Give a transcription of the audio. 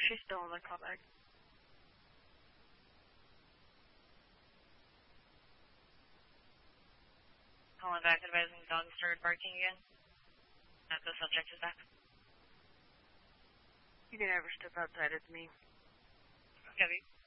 she's still on the callback. Calling back, advising the dog started barking again. The subject is back. You can never step outside with me. Copy.